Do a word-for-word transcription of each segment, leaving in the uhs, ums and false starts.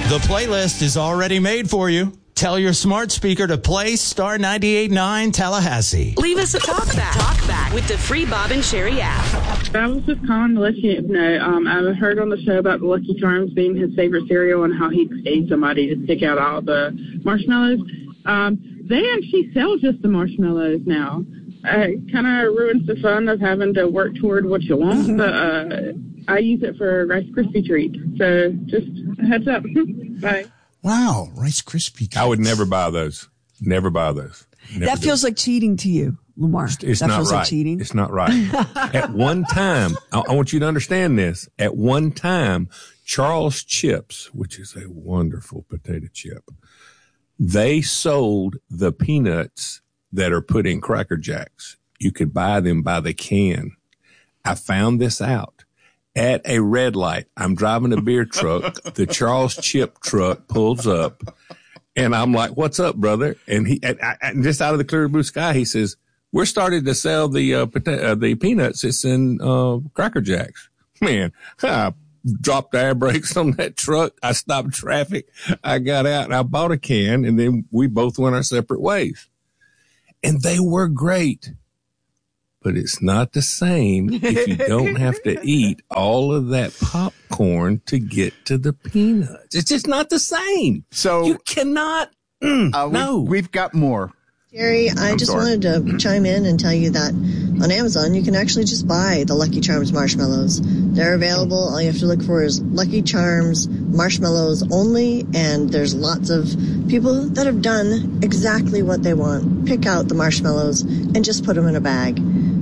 The playlist is already made for you. Tell your smart speaker to play Star ninety-eight point nine Tallahassee. Leave us a talk back. Talk back with the free Bob and Sherry app. I was just calling to let you know, um, I heard on the show about the Lucky Charms being his favorite cereal and how he paid somebody to pick out all the marshmallows. Um, they actually sell just the marshmallows now. Uh, it kind of ruins the fun of having to work toward what you want, but uh, I use it for Rice Krispie treats. So just a heads up. Bye. Wow, Rice Krispie treats. I would never buy those. Never buy those. Never that feels like cheating to you, Lamar. It's, it's that not feels right. like cheating. It's not right. At one time, I, I want you to understand this. At one time, Charles Chips, which is a wonderful potato chip, they sold the peanuts that are put in Cracker Jacks. You could buy them by the can. I found this out at a red light. I'm driving a beer truck. The Charles Chip truck pulls up, and I'm like, "What's up, brother?" And he, and, and just out of the clear blue sky, he says, "We're starting to sell the uh, pota- uh, the peanuts. It's in uh, Cracker Jacks." Man, I dropped the air brakes on that truck. I stopped traffic. I got out and I bought a can, and then we both went our separate ways. And they were great, but it's not the same if you don't have to eat all of that popcorn to get to the peanuts. It's just not the same. So you cannot. Mm, uh, no, we've, we've got more. Jerry, I I'm just sorry. wanted to chime in and tell you that on Amazon, you can actually just buy the Lucky Charms marshmallows. They're available. All you have to look for is Lucky Charms marshmallows only, and there's lots of people that have done exactly what they want. Pick out the marshmallows and just put them in a bag.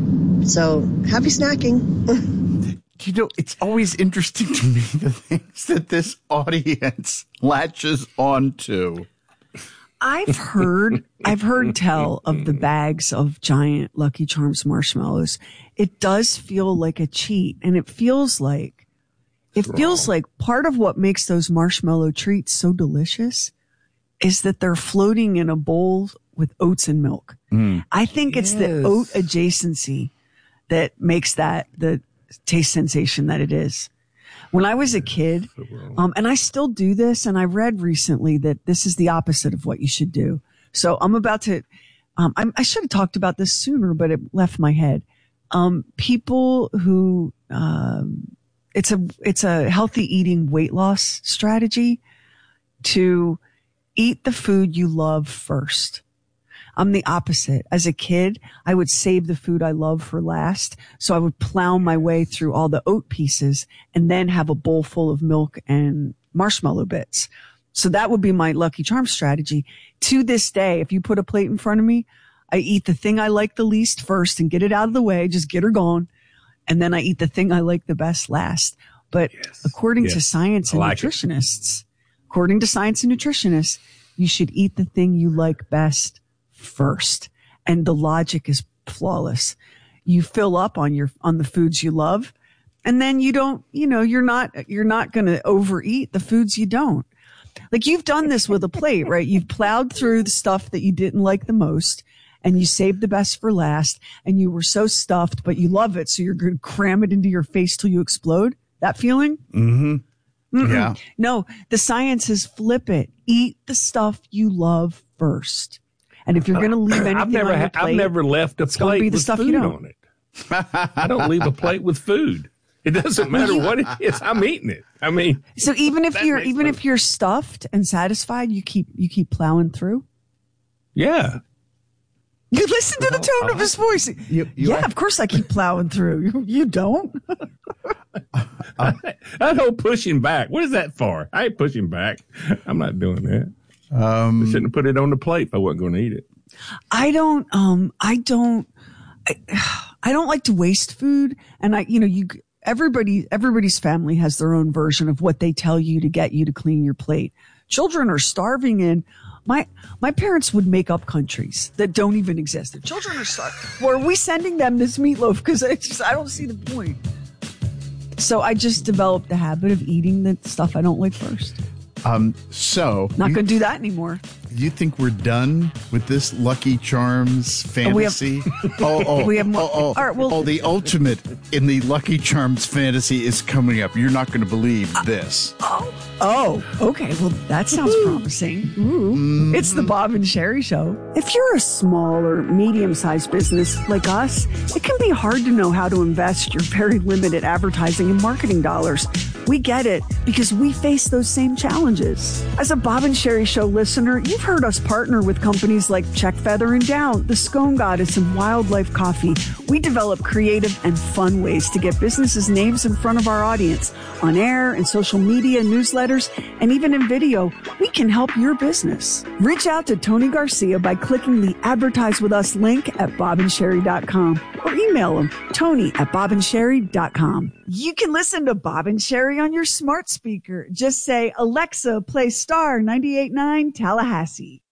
So, happy snacking. You know, it's always interesting to me the things that this audience latches onto. I've heard, I've heard tell of the bags of giant Lucky Charms marshmallows. It does feel like a cheat, and it feels like, it feels like part of what makes those marshmallow treats so delicious is that they're floating in a bowl with oats and milk. Mm. I think yes. It's the oat adjacency that makes that the taste sensation that it is. When I was a kid, um, and I still do this, and I read recently that this is the opposite of what you should do. So I'm about to, um, I'm, I should have talked about this sooner, but it left my head. Um, people who, um, it's a, it's a healthy eating weight loss strategy to eat the food you love first. I'm the opposite. As a kid, I would save the food I love for last. So I would plow my way through all the oat pieces and then have a bowl full of milk and marshmallow bits. So that would be my Lucky Charms strategy. To this day, if you put a plate in front of me, I eat the thing I like the least first and get it out of the way, just get her gone. And then I eat the thing I like the best last. But yes. according yes. to science and like nutritionists, it. according to science and nutritionists, you should eat the thing you like best first. And the logic is flawless. You fill up on your, on the foods you love. And then you don't, you know, you're not, you're not going to overeat the foods you don't. Like you've done this with a plate, right? You've plowed through the stuff that you didn't like the most and you saved the best for last and you were so stuffed, but you love it. So you're going to cram it into your face till you explode. That feeling? Mm-hmm. Mm-mm. Yeah. No, the science is flip it. Eat the stuff you love first. And if you're going to leave anything I've never, on your plate, I've never left a it's gonna plate be the with stuff food you don't. on it. I don't leave a plate with food. It doesn't matter what it is. I'm eating it. I mean, so even if you're even sense. if you're stuffed and satisfied, you keep you keep plowing through. Yeah. You listen to the tone of his voice. You, you yeah, are, of course I keep plowing through. You, you don't. uh, that whole pushing back. What is that for? I ain't pushing back. I'm not doing that. Um, I shouldn't have put it on the plate if I wasn't going to eat it. I don't, um, I don't, I, I don't like to waste food. And I, you know, you, everybody, everybody's family has their own version of what they tell you to get you to clean your plate. Children are starving in my, my parents would make up countries that don't even exist. The children are starving. Well, are we sending them this meatloaf? Cause I just, I don't see the point. So I just developed the habit of eating the stuff I don't like first. Um, so not going to do that anymore. You think we're done with this Lucky Charms fantasy? Oh, we have, oh, oh, we have more. Oh, oh, all right, well, oh, the ultimate in the Lucky Charms fantasy is coming up. You're not going to believe uh, this. Oh, okay. Well, that sounds promising. Ooh. It's the Bob and Sherry Show. If you're a small or medium-sized business like us, it can be hard to know how to invest your very limited advertising and marketing dollars. We get it because we face those same challenges. As a Bob and Sherry Show listener, you've heard us partner with companies like Check Feather and Down, The Scone Goddess, and Wildlife Coffee. We develop creative and fun ways to get businesses' names in front of our audience on air and social media, newsletters, and even in video. We can help your business. Reach out to Tony Garcia by clicking the Advertise With Us link at bob and sherry dot com or email him, Tony at bob and sherry dot com. You can listen to Bob and Sherry on your smart speaker. Just say, Alexa, play Star ninety-eight point nine Tallahassee.